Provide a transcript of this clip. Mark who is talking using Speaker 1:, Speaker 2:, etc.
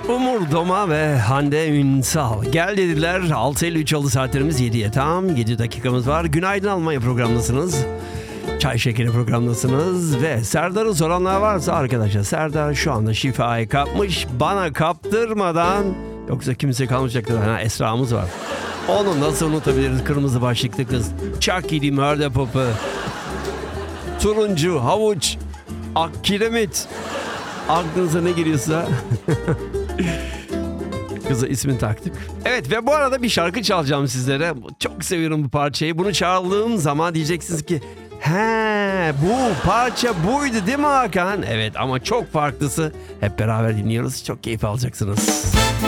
Speaker 1: Umur Doma ve Hande Ünsal. Gel dediler. 6.53 oldu saatlerimiz, 7'ye tam 7 dakikamız var. Günaydın Almanya programındasınız. Çay şekeri programındasınız ve Serdar'ı soranlar varsa arkadaşlar, Serdar şu anda şifayı kapmış, bana kaptırmadan, yoksa kimse kalmayacaktır. Esra'mız var. Onu nasıl unutabiliriz? Kırmızı başlıklı kız, Chucky Murder Pop'u, turuncu havuç, ak kiremit, aklınıza ne giriyorsa kıza ismini taktık. Evet, ve bu arada bir şarkı çalacağım sizlere. Çok seviyorum bu parçayı. Bunu çaldığım zaman diyeceksiniz ki bu parça buydu değil mi Hakan? Evet, ama çok farklısı. Hep beraber dinliyoruz. Çok keyif alacaksınız.